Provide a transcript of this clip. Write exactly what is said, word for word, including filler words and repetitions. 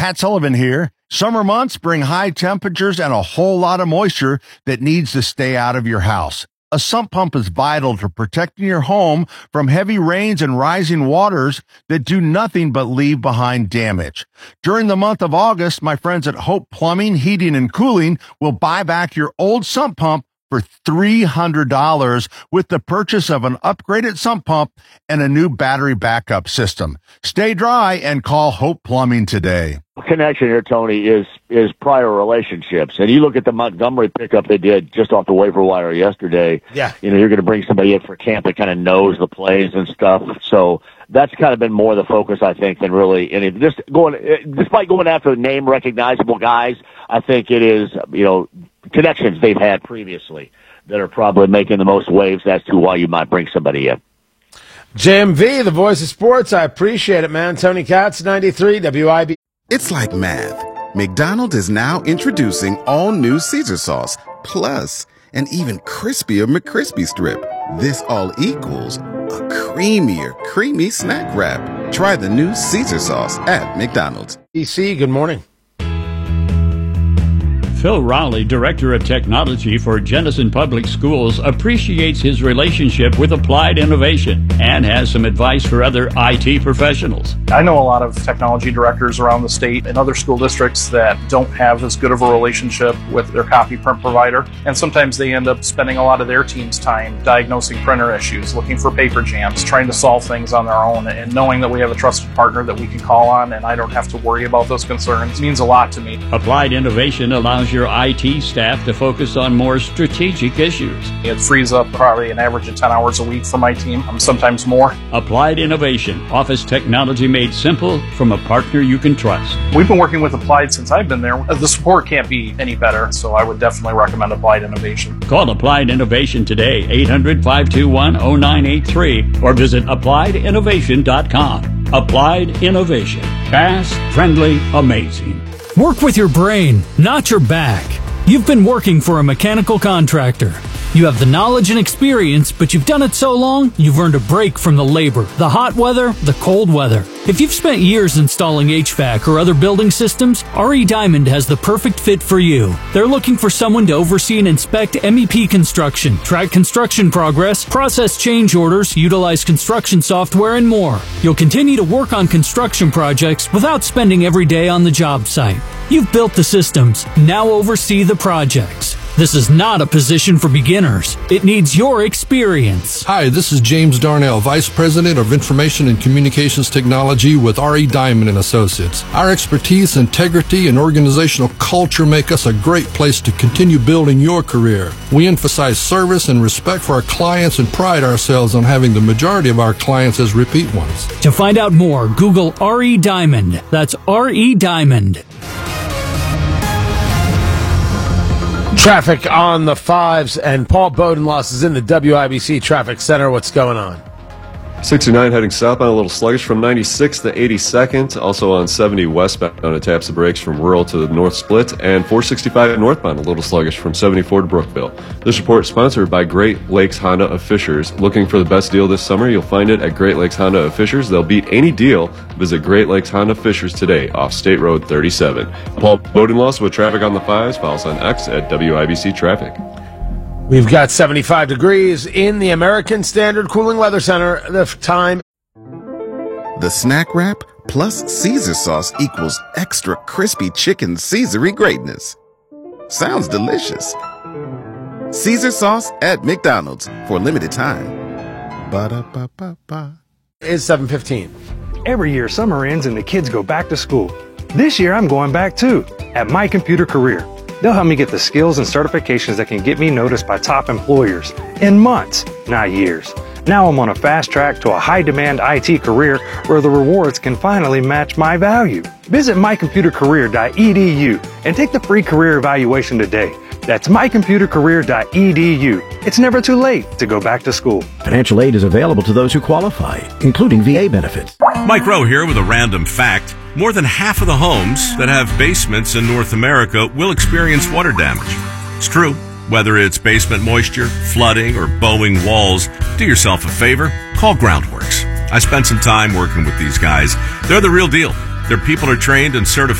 Pat Sullivan here. Summer months bring high temperatures and a whole lot of moisture that needs to stay out of your house. A sump pump is vital to protecting your home from heavy rains and rising waters that do nothing but leave behind damage. During the month of August, my friends at Hope Plumbing, Heating, and Cooling will buy back your old sump pump for three hundred dollars with the purchase of an upgraded sump pump and a new battery backup system. Stay dry and call Hope Plumbing today. Connection here, Tony, is is prior relationships. And you look at the Montgomery pickup they did just off the waiver wire yesterday. Yeah. You know, you're going to bring somebody in for camp that kind of knows the plays and stuff. So that's kind of been more the focus, I think, than really any. Just going, despite going after name recognizable guys, I think it is, you know, connections they've had previously that are probably making the most waves as to why you might bring somebody in. J M V, the voice of sports. I appreciate it, man. Tony Katz, ninety-three W I B. It's like math. McDonald's is now introducing all new Caesar sauce, plus an even crispier McCrispy strip. This all equals a creamier, creamy snack wrap. Try the new Caesar sauce at McDonald's. D C, good morning. Phil Rowley, Director of Technology for Jenison Public Schools, appreciates his relationship with Applied Innovation and has some advice for other I T professionals. I know a lot of technology directors around the state and other school districts that don't have as good of a relationship with their copy print provider, and sometimes they end up spending a lot of their team's time diagnosing printer issues, looking for paper jams, trying to solve things on their own, and knowing that we have a trusted partner that we can call on and I don't have to worry about those concerns means a lot to me. Applied Innovation allows your I T staff to focus on more strategic issues. It frees up probably an average of ten hours a week for my team, sometimes more. Applied Innovation, office technology made simple from a partner you can trust. We've been working with Applied since I've been there. The support can't be any better, so I would definitely recommend Applied Innovation. Call Applied Innovation today, eight hundred, five two one, zero nine eight three, or visit applied innovation dot com. Applied Innovation. Fast, friendly, amazing. Work with your brain, not your back. You've been working for a mechanical contractor. You have the knowledge and experience, but you've done it so long, you've earned a break from the labor, the hot weather, the cold weather. If you've spent years installing H V A C or other building systems, R E Diamond has the perfect fit for you. They're looking for someone to oversee and inspect M E P construction, track construction progress, process change orders, utilize construction software, and more. You'll continue to work on construction projects without spending every day on the job site. You've built the systems, now oversee the projects. This is not a position for beginners. It needs your experience. Hi, this is James Darnell, Vice President of Information and Communications Technology with R E Diamond and Associates. Our expertise, integrity, and organizational culture make us a great place to continue building your career. We emphasize service and respect for our clients and pride ourselves on having the majority of our clients as repeat ones. To find out more, Google R E Diamond. That's R E Diamond. Traffic on the fives, and Paul Bodenloss is in the W I B C Traffic Center. What's going on? sixty-nine heading southbound, a little sluggish from ninety-sixth to eighty-second. Also on seventy westbound, it taps the brakes from rural to the north split. And four sixty-five northbound, a little sluggish from seventy-four to Brookville. This report is sponsored by Great Lakes Honda of Fishers. Looking for the best deal this summer? You'll find it at Great Lakes Honda of Fishers. They'll beat any deal. Visit Great Lakes Honda Fishers today off State Road thirty-seven. Paul Bodenloss with traffic on the fives. Follow us on X at W I B C Traffic. We've got seventy-five degrees in the American Standard Cooling Weather Center. The time. The snack wrap plus Caesar sauce equals extra crispy chicken Caesary greatness. Sounds delicious. Caesar sauce at McDonald's for a limited time. Ba-da-ba-ba-ba. It's seven fifteen. Every year summer ends and the kids go back to school. This year I'm going back too, at My Computer Career. They'll help me get the skills and certifications that can get me noticed by top employers in months, not years. Now I'm on a fast track to a high-demand I T career where the rewards can finally match my value. Visit my computer career dot e d u and take the free career evaluation today. That's my computer career dot e d u. It's never too late to go back to school. Financial aid is available to those who qualify, including V A benefits. Mike Rowe here with a random fact. More than half of the homes that have basements in North America will experience water damage. It's true. Whether it's basement moisture, flooding, or bowing walls, do yourself a favor, call Groundworks. I spent some time working with these guys. They're the real deal. Their people are trained and certified